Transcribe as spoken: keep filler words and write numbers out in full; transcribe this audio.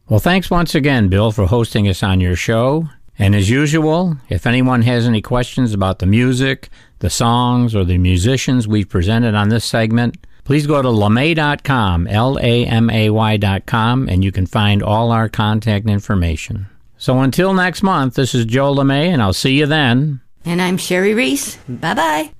Well, thanks once again, Bill, for hosting us on your show. And as usual, if anyone has any questions about the music, the songs, or the musicians we've presented on this segment, please go to lamay dot com, L A M A Y dot com, and you can find all our contact information. So until next month, this is Joe LeMay, and I'll see you then. And I'm Sherry Reese. Bye-bye.